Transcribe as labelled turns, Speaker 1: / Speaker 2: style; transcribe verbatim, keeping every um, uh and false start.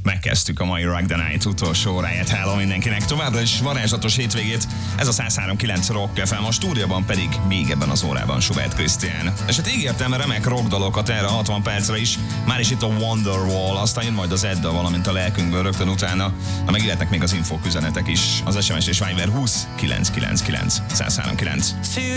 Speaker 1: megkezdtük a mai Rock the Night utolsó óráját. Hello mindenkinek, továbbra is varázslatos hétvégét. Ez a száz három kilenc Rock ef em, a stúdióban pedig még ebben az órában Schubert Krisztián. És hát ígértem remek rock dalokat erre a hatvan percre is. Már is itt a Wonderwall, aztán jön majd az Edda, valamint a lelkünkből rögtön utána. Na meg illetnek még az infók, üzenetek is. Az es em es és Viber húsz kilenc kilenc kilenc száz három kilenc.